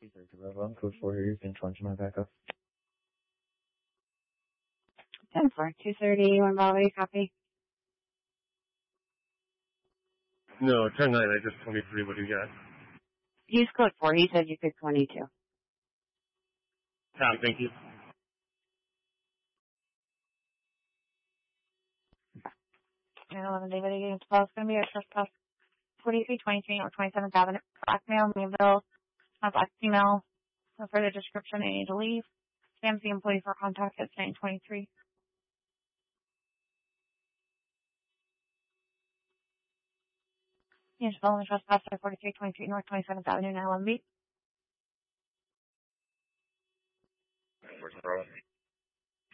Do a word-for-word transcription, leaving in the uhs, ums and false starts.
One code four here, you can try to my backup. ten four, two thirty, one Valley, copy. No, ten nine, I just twenty-three, what do you got? Use code four, he said you could twenty-two. Tom, thank you. nine eleven David against Paul. It's going to be a trespass forty-three twenty-three or twenty-seventh Avenue. Black male, Mayville, a black female. For further description, I need to leave. Spams the employee for contact at nine twenty-three. Yes, following trespasser forty-three twenty-three North twenty-seventh Avenue, nine eleven B. Where's the